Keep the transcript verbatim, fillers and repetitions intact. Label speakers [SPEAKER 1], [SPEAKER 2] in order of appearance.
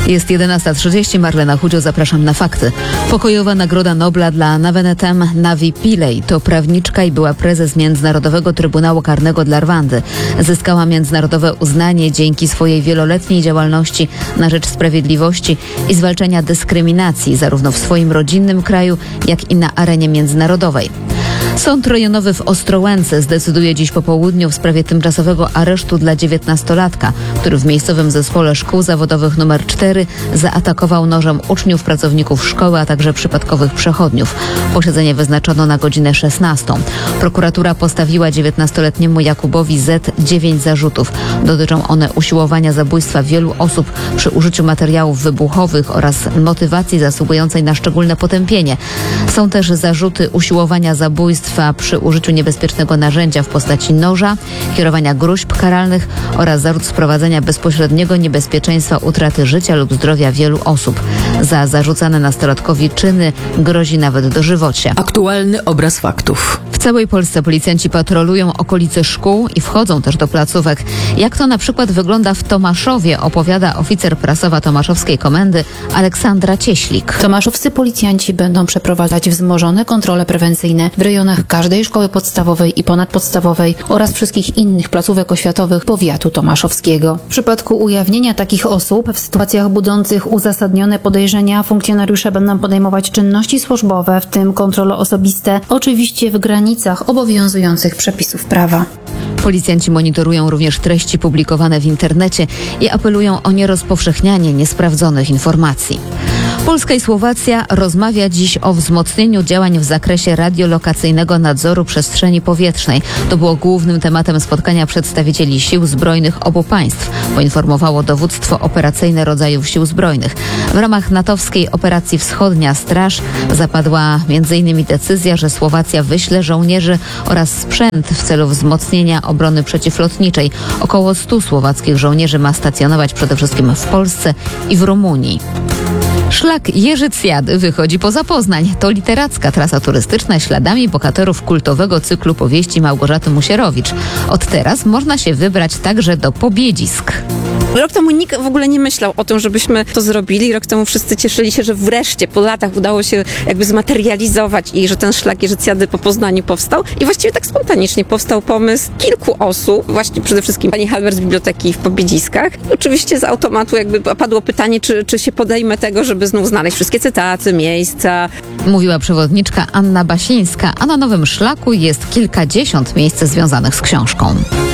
[SPEAKER 1] Jest jedenasta trzydzieści, Marlena Chudzio, zapraszam na fakty. Pokojowa Nagroda Nobla dla Navenetem Navi Pillay to prawniczka i była prezes Międzynarodowego Trybunału Karnego dla Rwandy. Zyskała międzynarodowe uznanie dzięki swojej wieloletniej działalności na rzecz sprawiedliwości i zwalczania dyskryminacji zarówno w swoim rodzinnym kraju, jak i na arenie międzynarodowej. Sąd rejonowy w Ostrołęce zdecyduje dziś po południu w sprawie tymczasowego aresztu dla dziewiętnastolatka, który w miejscowym zespole szkół zawodowych numer cztery zaatakował nożem uczniów, pracowników szkoły, a także przypadkowych przechodniów. Posiedzenie wyznaczono na godzinę szesnastą. Prokuratura postawiła dziewiętnastoletniemu Jakubowi Z dziewięć zarzutów. Dotyczą one usiłowania zabójstwa wielu osób przy użyciu materiałów wybuchowych oraz motywacji zasługującej na szczególne potępienie. Są też zarzuty usiłowania zabójstwa przy użyciu niebezpiecznego narzędzia w postaci noża, kierowania gróźb karalnych oraz zarzut sprowadzenia bezpośredniego niebezpieczeństwa utraty życia lub zdrowia wielu osób. Za zarzucane nastolatkowi czyny grozi nawet dożywocie.
[SPEAKER 2] Aktualny obraz faktów.
[SPEAKER 1] W całej Polsce policjanci patrolują okolice szkół i wchodzą też do placówek. Jak to na przykład wygląda w Tomaszowie, opowiada oficer prasowa Tomaszowskiej Komendy Aleksandra Cieślik.
[SPEAKER 3] Tomaszowscy policjanci będą przeprowadzać wzmożone kontrole prewencyjne w rejonach każdej szkoły podstawowej i ponadpodstawowej oraz wszystkich innych placówek oświatowych powiatu tomaszowskiego. W przypadku ujawnienia takich osób w sytuacjach budzących uzasadnione podejrzenia funkcjonariusze będą podejmować czynności służbowe, w tym kontrole osobiste, oczywiście w granicach obowiązujących przepisów prawa.
[SPEAKER 1] Policjanci monitorują również treści publikowane w internecie i apelują o nierozpowszechnianie niesprawdzonych informacji. Polska i Słowacja rozmawia dziś o wzmocnieniu działań w zakresie radiolokacyjnego nadzoru przestrzeni powietrznej. To było głównym tematem spotkania przedstawicieli sił zbrojnych obu państw, poinformowało dowództwo operacyjne rodzajów sił zbrojnych. W ramach natowskiej operacji Wschodnia Straż zapadła między innymi decyzja, że Słowacja wyśle żołnierzy oraz sprzęt w celu wzmocnienia obrony przeciwlotniczej. Około stu słowackich żołnierzy ma stacjonować przede wszystkim w Polsce i w Rumunii. Szlak Jerzycjady wychodzi poza Poznań. To literacka trasa turystyczna śladami bohaterów kultowego cyklu powieści Małgorzaty Musierowicz. Od teraz można się wybrać także do Pobiedzisk.
[SPEAKER 4] Rok temu nikt w ogóle nie myślał o tym, żebyśmy to zrobili. Rok temu wszyscy cieszyli się, że wreszcie po latach udało się jakby zmaterializować i że ten szlak Jerzycjady po Poznaniu powstał. I właściwie tak spontanicznie powstał pomysł kilku osób, właśnie przede wszystkim pani Halber z biblioteki w Pobiedziskach. Oczywiście z automatu jakby padło pytanie, czy, czy się podejmę tego, żeby znów znaleźć wszystkie cytaty, miejsca.
[SPEAKER 1] Mówiła przewodniczka Anna Basińska, a na nowym szlaku jest kilkadziesiąt miejsc związanych z książką.